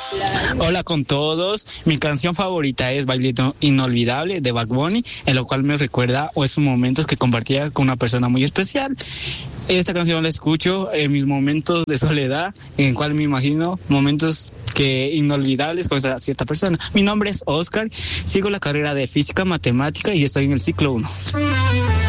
Hola con todos, mi canción favorita es Baile Inolvidable de Bad Bunny, en lo cual me recuerda esos momentos que compartía con una persona muy especial. Esta canción la escucho en mis momentos de soledad, en el cual me imagino momentos inolvidables con esa cierta persona. Mi nombre es Oscar, sigo la carrera de Física Matemática y estoy en el ciclo 1.